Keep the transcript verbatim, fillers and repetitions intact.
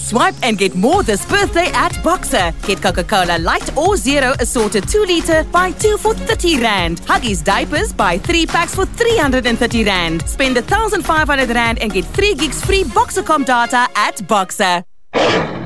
Swipe and get more this birthday at Boxer. Get Coca-Cola Light or Zero assorted two litre, buy two for thirty rand. Huggies diapers, buy three packs for three hundred thirty rand. Spend one thousand five hundred rand and get three gigs free Boxercom data at Boxer.